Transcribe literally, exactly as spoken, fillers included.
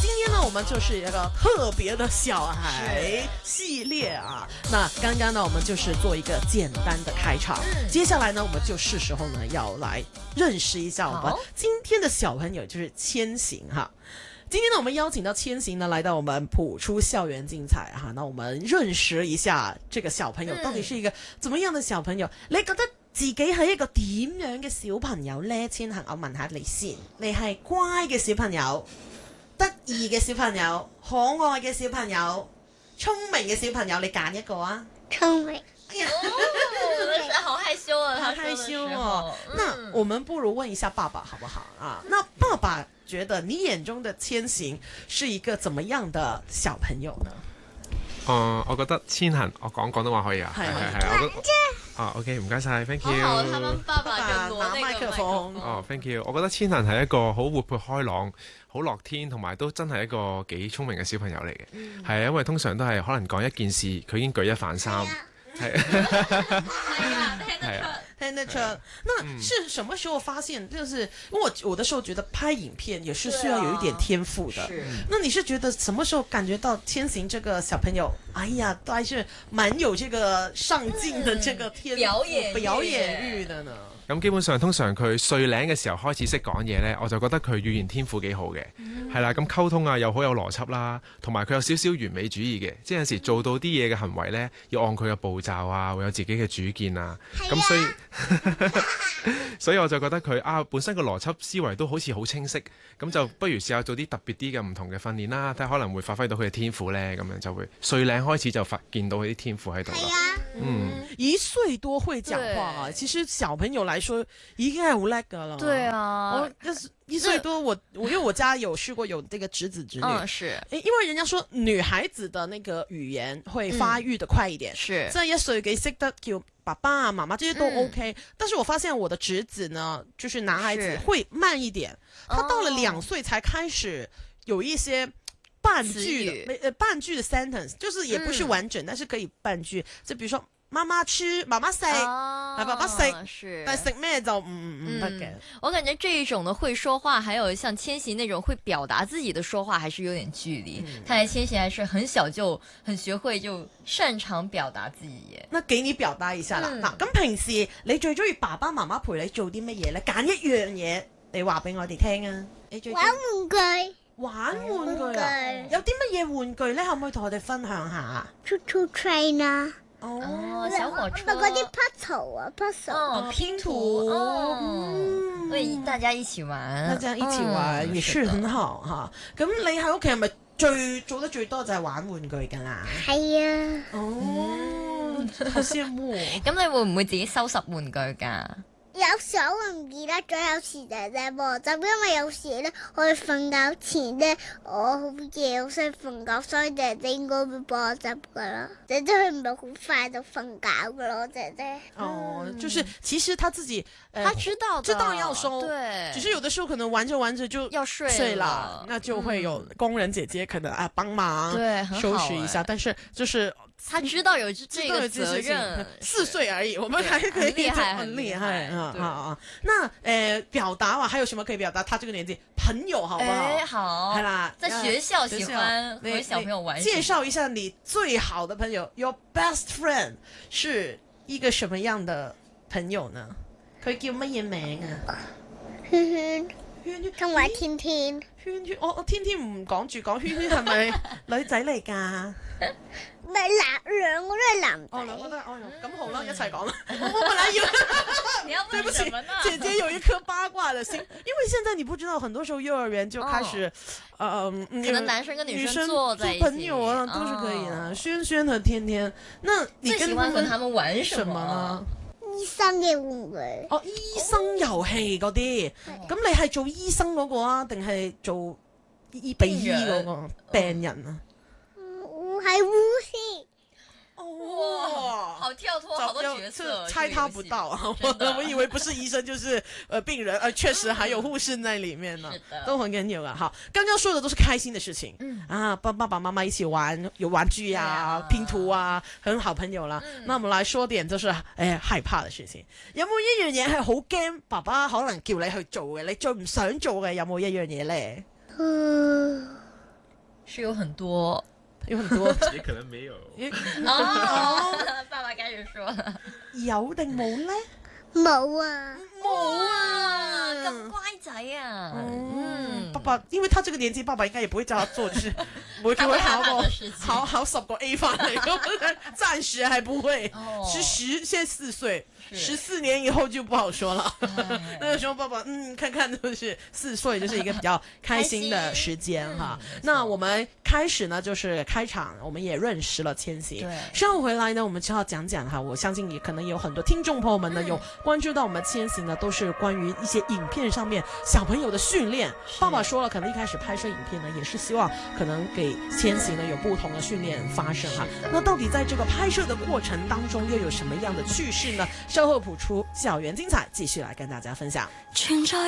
今天呢，我们就是一个特别的小孩系列啊。那刚刚呢，我们就是做一个简单的开场，嗯、接下来呢，我们就是时候呢要来认识一下我们今天的小朋友，就是千行哈。今天呢，我们邀请到千行呢来到我們普出校園競彩哈，那我們認識一下這個小朋友到底是一個怎麼樣的小朋友？嗯、你覺得自己係一個點樣嘅小朋友呢？千行，我問下你先，你係乖嘅小朋友、得意嘅小朋友、可愛嘅小朋友、聰明嘅小朋友，你揀一個啊？ 聰明。 哦，好害羞啊， 好害羞哦。那我們不如問一下爸爸好不好啊？那爸爸覺得你眼中的千行是一個怎麼樣的小朋友呢？ 嗯，我覺得千行，我講廣東話可以啊？係係係，我覺得啊 ，OK， 唔該晒 ，thank you。 好，他們爸爸就拿麥克風。 哦 ，thank you。我覺得千行係一個好活潑開朗、好樂天，同埋都真係一個幾聰明嘅小朋友嚟嘅。係、嗯、因為通常都係可能講一件事，佢已經舉一反三。係啊， 係啊。 聽得出，那是什麼時候發現？就是因為我有的時候覺得拍影片也是需要有一點天賦的。是，那你是覺得什麼時候感覺到千行這個小朋友，哎呀，都還是蠻有這個上進的這個天賦、 表演表演欲的呢？ 咁基本上通常佢歲零嘅時候開始識講嘢呢，我就覺得佢語言天賦幾好嘅，係啦、嗯，咁溝通啊又好有邏輯啦，同埋佢有少少完美主義嘅，即係有時做到啲嘢嘅行為呢，要按佢嘅步驟啊，會有自己嘅主見啊，咁、啊、所以所以我就覺得佢啊本身個邏輯思維都好似好清晰，咁就不如試下做啲特別啲嘅唔同嘅訓練啦，睇下可能會發揮到佢嘅天賦呢，咁樣就會歲零開始就發見到佢啲天賦喺度啦。 嗯，一歲多會講話啊，其實小朋友來說已經係好叻噶啦。 對啊， 我就是一歲多我，我我因為我家有試過有這個侄子侄女， 嗯是， 因為人家說女孩子的那個語言會發育得快一點，是，在一歲幾識得叫爸爸啊媽媽這些都 OK，、嗯、但是我發現我的侄子呢，就是男孩子會慢一點，他到了兩歲才開始有一些半句的，呃半句的 sentence， 就是也不是完整，嗯、但是可以半句，就比如說。媽媽吃，媽媽食，係爸爸食，但係食咩就唔唔得嘅。 我感覺這一種的會說話，還有像千行那種會表達自己的說話，還是有點距離。嗯、看來千行還是很小就很學會就擅長表達自己嘅。 那給你表達一下啦。嗱、嗯，咁平時你最中意爸爸媽媽陪你做啲乜嘢咧？揀一樣嘢，你話俾我哋聽啊！你最玩玩具， 玩玩具啊！有啲乜嘢玩具咧？可唔可以同我哋分享下 ？Choo-choo train 啊！ 哦，小火車， 嗰啲 puzzle 啊 puzzle， 哦，拼圖，哦，嗯，為大家一起玩， 大家一起玩，也是很好哈。咁你喺屋企係咪最做得最多就係玩玩具噶啦？ 係啊， 哦，好羨慕。 咁你會唔會自己收拾玩具噶？ 有時候我唔記得咗，有時就係播集，因為有時咧我哋瞓覺前咧我好夜好想瞓覺，所以姐姐應該會播集噶啦。姐姐佢唔係好快就瞓覺噶咯，姐姐。 哦，就是其實他自己，呃、 他知道知道要收， 對， 只是有的時候可能玩着玩着就要睡睡了，那就會有工人姐姐可能啊幫忙對收拾一下，但是就是他知道有這個責任， 四歲而已，我們還可以厲害， 很厲害啊啊啊！那誒表達話還有什麼可以表達？他這個年紀朋友好不好？ 誒好， 係啦， 在學校喜歡和小朋友玩。 介紹一下你最好的朋友 ，Your best friend 是一個什麼樣的朋友呢？佢叫乜嘢名啊？ 圈圈圈圈同埋天天圈圈，我我天天唔講住講圈圈係咪女仔嚟㗎？ 唔係男，兩個都係男仔。 哦，兩個都係，哦，咁好啦，一齊講啦。我我本來以為， 你要問什麼呢？ 姐姐有一顆八卦的心，因為現在你不知道，很多時候幼兒園就開始，呃， 可能男生跟女生做在一起， 朋友啊，都是可以的。軒軒和天天，那你最喜歡和他們玩什麼呢？ 醫生嘅玩具。 哦，醫生遊戲嗰啲，咁你係做醫生嗰個啊，定係做醫鼻醫嗰個病人啊？ 我係護士。 哇，好跳脱，好多角色， 猜他不到啊！我我以為不是醫生就是呃病人，呃確實還有護士在裏面呢，都很緊要啊。好，剛剛說的都是開心的事情，嗯啊，幫爸爸媽媽一起玩，有玩具啊，拼圖啊，很好朋友啦。那我們來說點就是誒害怕的事情，有冇一樣嘢係好驚爸爸可能叫你去做嘅，你最唔想做嘅有冇一樣嘢咧？ 嗯， 是有很多有很多也可能沒有。 哦，爸爸開始說了， 有定冇呢？ 冇啊， 冇啊，咁乖仔啊， 嗯，爸爸，因為他這個年紀，爸爸應該也不會叫他做，就是不會就會考個考考十個 A 翻嚟，暫時還不會。是十，現在四歲，十四年以後就不好說了。那個時候，爸爸，嗯，看看就是四歲，就是一個比較開心的時間哈。那我們開始呢，就是開場，我們也認識了千行。 對， 上回來呢，我們就要講講哈，我相信也可能有很多聽眾朋友們呢有。關注到我們千行呢，都是關於一些影片上面小朋友的訓練。爸爸說了，可能一開始拍攝影片呢，也是希望可能給千行呢有不同的訓練發生哈。那到底在這個拍攝的過程當中，又有什麼樣的趣事呢？稍後譜出校園精彩，繼續來跟大家分享。